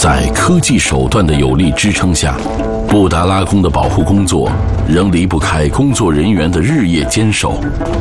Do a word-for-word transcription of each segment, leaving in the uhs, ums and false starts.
在科技手段的有力支撑下，布达拉宫的保护工作仍离不开工作人员的日夜坚守。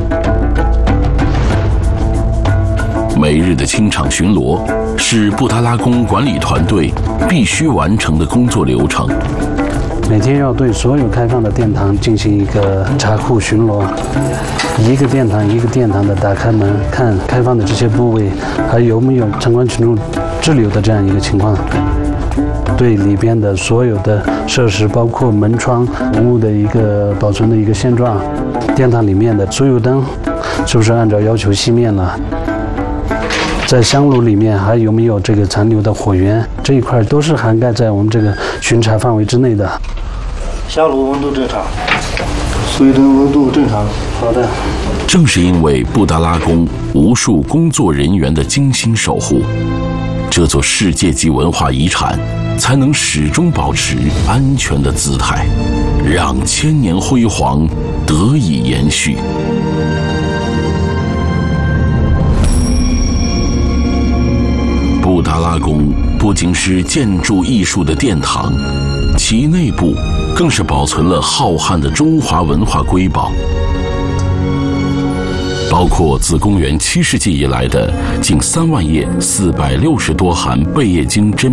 每日的清场巡逻是布达拉宫管理团队必须完成的工作流程。 每天要对所有开放的殿堂进行一个查库巡逻，一个殿堂一个殿堂的打开门，看开放的这些部位还有没有参观群众滞留的这样一个情况。对里边的所有的设施，包括门窗、文物的一个保存的一个现状，殿堂里面的所有灯是不是按照要求熄灭了？在香炉里面还有没有这个残留的火源？这一块都是涵盖在我们这个巡查范围之内的。 香炉温度正常，水灯温度正常。 好的。 正是因为布达拉宫无数工作人员的精心守护，这座世界级文化遗产才能始终保持安全的姿态，让千年辉煌得以延续。布达拉宫不仅是建筑艺术的殿堂，其内部更是保存了浩瀚的中华文化瑰宝，包括自公元七世纪以来的近三万页四百六十多函贝叶经珍